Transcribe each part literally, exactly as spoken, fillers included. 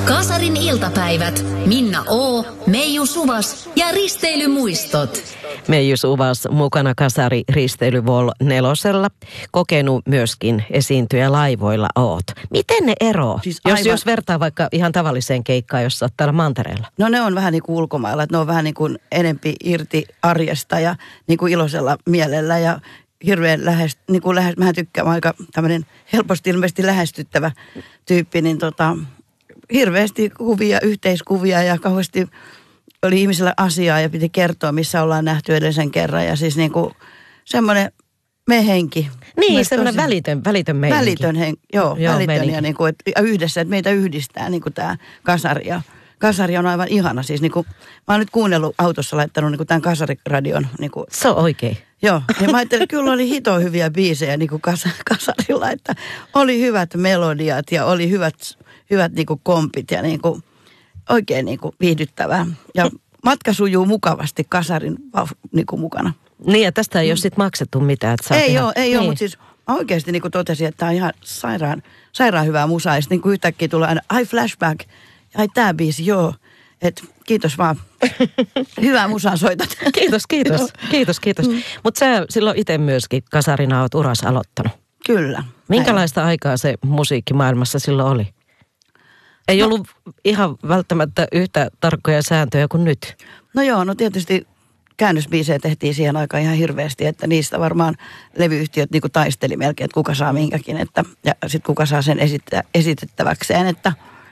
Kasarin iltapäivät. Minna O, Meiju Suvas ja risteilymuistot. Meiju Suvas mukana kasari risteily Vol nelosella. Kokenut myöskin esiintyjä laivoilla oot. Miten ne eroo? Siis aivan... jos, jos vertaa vaikka ihan tavalliseen keikkaan, jos oot täällä mantereella. No ne on vähän niin kuin ulkomailla. Että ne on vähän niin kuin enempi irti arjesta ja niin kuin iloisella mielellä ja hirveän lähest, niin kuin lähes, mä tykkään aika tämmöinen helposti ilmeisesti lähestyttävä tyyppi, niin tota, hirveästi kuvia, yhteiskuvia ja kauheasti oli ihmisellä asiaa ja piti kertoa, missä ollaan nähty edellisen kerran ja siis niin kuin semmoinen mehenki. Niin, semmoinen tosi, välitön, välitön meininki. Välitön, hen, joo, joo, välitön meininki. Ja, niin kuin, että yhdessä, että meitä yhdistää niin kuin tämä kasari ja kasari on aivan ihana. Siis niin kuin, mä oon nyt kuunnellut autossa, laittanut niin kuin tämän kasariradion. Niin kuin, se on oikein. Joo, ja mä ajattelin, että kyllä oli hito hyviä biisejä niin kuin kas, kasarilla, että oli hyvät melodiat ja oli hyvät, hyvät niin kuin kompit ja niin kuin, oikein niin kuin viihdyttävää. Ja matka sujuu mukavasti kasarin niin kuin mukana. Niin, ja tästä ei mm. ole sitten maksettu mitään. Että ei ihan... ole, ei niin. ole, mutta siis oikeasti niin kuin totesin, että tämä on ihan sairaan, sairaan hyvää musaa. Ja sitten niin kuin yhtäkkiä tulee aina, ai flashback, ai tämä biisi, joo. Että kiitos vaan. Hyvää musaa soitat. Kiitos, kiitos. kiitos, kiitos. Mm. Mutta sä silloin itse myöskin kasarina oot uras aloittanut. Kyllä. Minkälaista näin. Aikaa se musiikkimaailmassa silloin oli? Ei no, ollut ihan välttämättä yhtä tarkkoja sääntöjä kuin nyt. No joo, no tietysti käännösbiisejä tehtiin siihen aikaan ihan hirveästi, että niistä varmaan levyyhtiöt niin kuin taisteli melkein, että kuka saa minkäkin, että, ja sitten kuka saa sen esittä, esitettäväkseen, että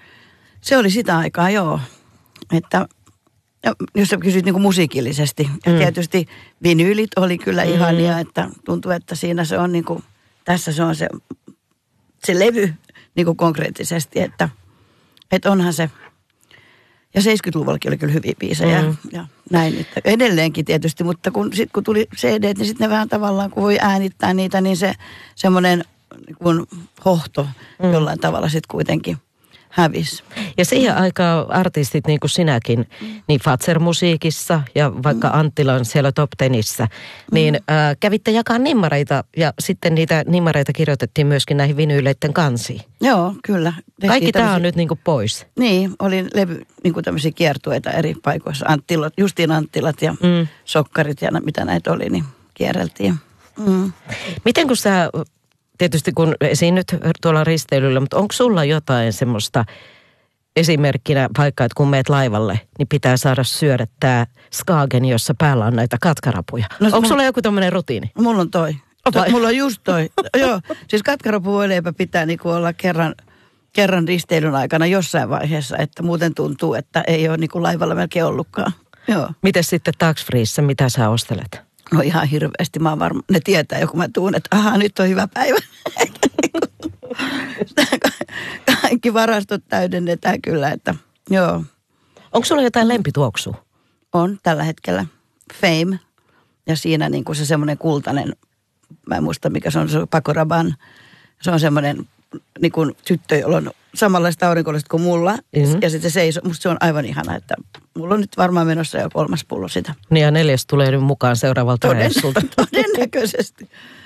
se oli sitä aikaa, joo. Että jos sä kysyt niin kuin musiikillisesti, ja mm. tietysti vinyylit oli kyllä mm. ihania, että tuntuu, että siinä se on niin kuin, tässä se on se, se levy niin kuin konkreettisesti, että, että onhan se, ja seitsemänkymmentäluvullakin oli kyllä hyviä biisejä mm. ja näin, että edelleenkin tietysti, mutta kun, sit, kun tuli C D:t, niin sitten ne vähän tavallaan, kun voi äänittää niitä, niin se semmoinen niin hohto mm. jollain tavalla sitten kuitenkin hävis. Ja siihen aikaan artistit niin kuin sinäkin, niin Fazer-musiikissa ja vaikka mm. Anttilan siellä Top Tenissä, niin mm. äh, kävitte jakaa nimmareita ja sitten niitä nimmareita kirjoitettiin myöskin näihin vinyyleiden kansiin. Joo, kyllä. Tehtiin kaikki tämmöisiä... tämä on nyt niin kuin pois. Niin, oli levy, niin kuin tämmöisiä kiertueita eri paikoissa. Anttilat, justiin Anttilat ja mm. Sokkarit ja mitä näitä oli, niin kierreltiin. Mm. Miten kun sä... Tietysti kun esiinnyt tuolla risteilyllä, mutta onko sulla jotain semmoista esimerkkinä, vaikka että kun meet laivalle, niin pitää saada syödä tämä Skagen, jossa päällä on näitä katkarapuja. No, onko mulla, sulla joku tämmöinen rutiini? Mulla on toi. To, mulla on just toi. Joo, siis katkarapuvoileipä pitää niinku olla kerran, kerran risteilyn aikana jossain vaiheessa, että muuten tuntuu, että ei ole niinku laivalla melkein ollutkaan. Joo. Miten sitten tax freeissä, mitä sä ostelet? No ihan hirveästi, mä oon varma, ne tietää jo kun mä tuun, että aha, nyt on hyvä päivä. Kaikki varastot täydennetään kyllä, että joo. Onko sulla jotain lempituoksua? On tällä hetkellä. Fame. Ja siinä niin kuin se semmoinen kultainen, mä en muista mikä se on, se on Paco Rabanne. Se on semmoinen niin kuin tyttö, jolla on samanlaista aurinkollista kuin mulla. Mm-hmm. Ja sitten se seisoo, musta se on aivan ihana, että mulla on nyt varmaan menossa jo kolmas pullo sitä. Niin ja neljäs tulee nyt mukaan seuraavalta reissulta. Todennäköisesti.